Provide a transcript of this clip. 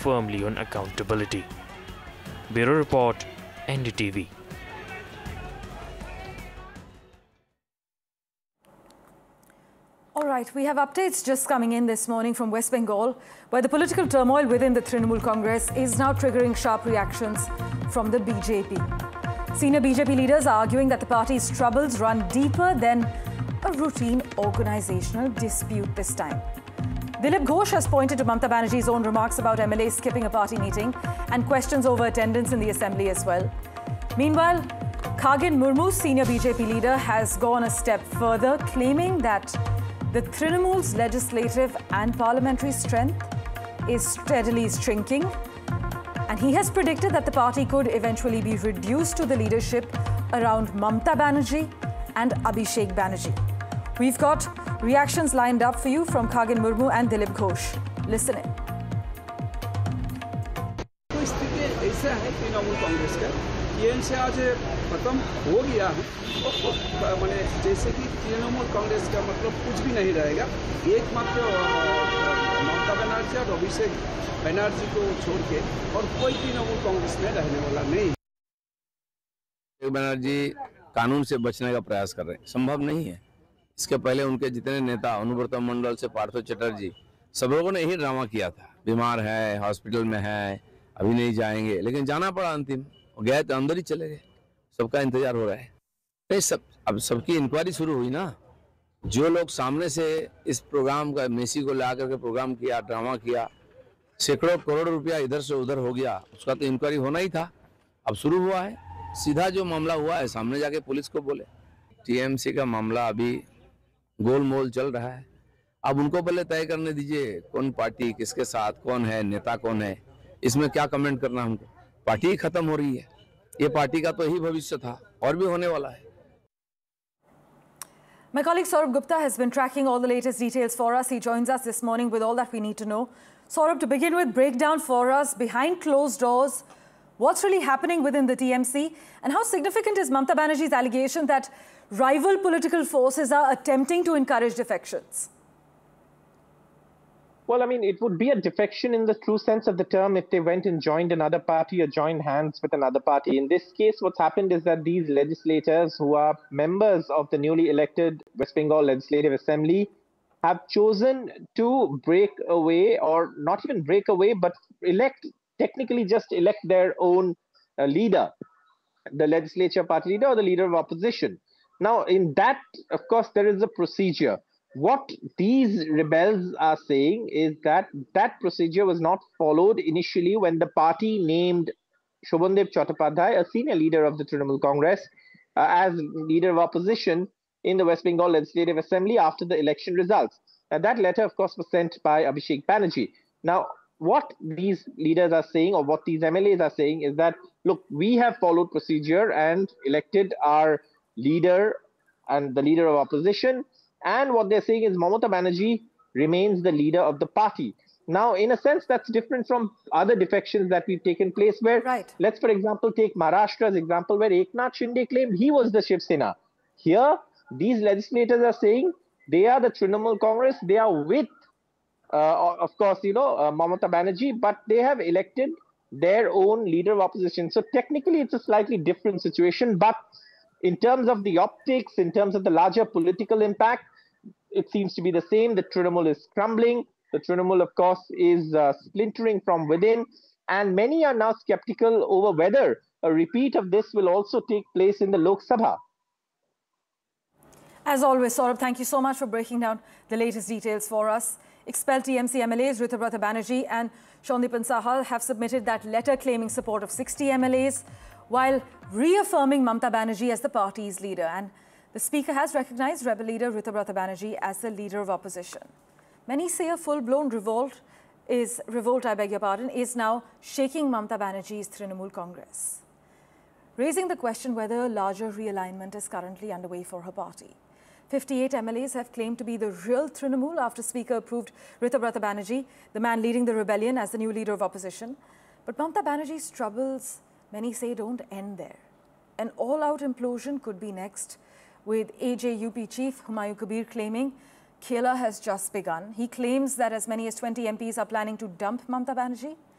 firmly on accountability. Bureau Report, NDTV. All right, we have updates just coming in this morning from West Bengal, where the political turmoil within the Trinamool Congress is now triggering sharp reactions from the BJP. Senior BJP leaders are arguing that the party's troubles run deeper than a routine organizational dispute this time. Dilip Ghosh has pointed to Mamata Banerjee's own remarks about MLAs skipping a party meeting and questions over attendance in the assembly as well. Meanwhile, Khagin Murmu, senior BJP leader, has gone a step further, claiming that the Trinamool's legislative and parliamentary strength is steadily shrinking, and he has predicted that the party could eventually be reduced to the leadership around Mamata Banerjee and Abhishek Banerjee. We've got reactions lined up for you from Khagin Murmu and Dilip Ghosh. Listen in. स्थिति ऐसा है तृणमूल कांग्रेस का से आज खत्म हो गया है, मैंने जैसे कि तृणमूल कांग्रेस का मतलब कुछ भी नहीं रहेगा। एकमात्र ममता बनर्जी और अभिषेक बनर्जी को छोड़ के और कोई तृणमूल कांग्रेस में रहने वाला नहीं। बनर्जी कानून से बचने का प्रयास कर रहे हैं, संभव नहीं है। इसके पहले उनके जितने नेता अनुव्रत मंडल से पार्थो चटर्जी, सब लोगों ने यही ड्रामा किया था। बीमार है, हॉस्पिटल में है, अभी नहीं जाएंगे, लेकिन जाना पड़ा। अंतिम गए तो अंदर ही चले गए। सबका इंतजार हो रहा है। अब सबकी इंक्वायरी शुरू हुई ना। जो लोग सामने से इस प्रोग्राम का मेसी को ला करके प्रोग्राम किया, ड्रामा किया, सैकड़ों करोड़ रुपया इधर से उधर हो गया, उसका तो इंक्वायरी होना ही था। अब शुरू हुआ है। सीधा जो मामला हुआ है सामने जाके पुलिस को बोले। टीएमसी का मामला अभी गोलमोल चल रहा है। अब उनको पहले तय करने दीजिए कौन पार्टी किसके साथ, कौन है नेता, कौन है। इसमें क्या कमेंट करना हमको। पार्टी ही खत्म हो रही है। ये पार्टी का तो यही भविष्य था और भी होने वाला है। My colleague Saurabh Gupta has been tracking all the latest details for us. He joins us this morning with all that we need to know. Saurabh, to begin with, break down for us, behind closed doors, what's really happening within the TMC, and how significant is Mamata Banerjee's allegation that rival political forces are attempting to encourage defections? Well, I mean, it would be a defection in the true sense of the term if they went and joined another party or joined hands with another party. In this case, what's happened is that these legislators who are members of the newly elected West Bengal Legislative Assembly have chosen to break away, or not even break away, but technically just elect their own leader, the legislature party leader or the leader of opposition. Now, in that, of course, there is a procedure. What these rebels are saying is that that procedure was not followed initially when the party named Shobhandev Chattopadhyay, a senior leader of the Trinamool Congress, as leader of opposition in the West Bengal Legislative Assembly after the election results. And that letter, of course, was sent by Abhishek Banerjee. Now, what these leaders are saying, or what these MLAs are saying, is that, look, we have followed procedure and elected our leader and the leader of opposition. And what they're saying is Mamata Banerjee remains the leader of the party. Now, in a sense, that's different from other defections that we've taken place where, let's, for example, take Maharashtra's example where Eknath Shinde claimed he was the Shiv Sena. Here, these legislators are saying they are the Trinamool Congress. They are with, of course, Mamata Banerjee, but they have elected their own leader of opposition. So technically, it's a slightly different situation. But in terms of the optics, in terms of the larger political impact, it seems to be the same. The Trinamool is crumbling. The Trinamool, of course, is splintering from within. And many are now skeptical over whether a repeat of this will also take place in the Lok Sabha. As always, Saurabh, thank you so much for breaking down the latest details for us. Expelled TMC MLAs Ritubrata Banerjee and Shondipan Sahal have submitted that letter claiming support of 60 MLAs while reaffirming Mamata Banerjee as the party's leader. And the Speaker has recognized rebel leader Ritubrata Banerjee as the leader of opposition. Many say a full-blown revolt is now shaking Mamata Banerjee's Trinamool Congress, raising the question whether a larger realignment is currently underway for her party. 58 MLAs have claimed to be the real Trinamool after Speaker approved Ritubrata Banerjee, the man leading the rebellion, as the new leader of opposition. But Mamata Banerjee's troubles, many say, don't end there. An all-out implosion could be next, with AJUP chief Humayun Kabir claiming Khela has just begun. He claims that as many as 20 MPs are planning to dump Mamata Banerjee.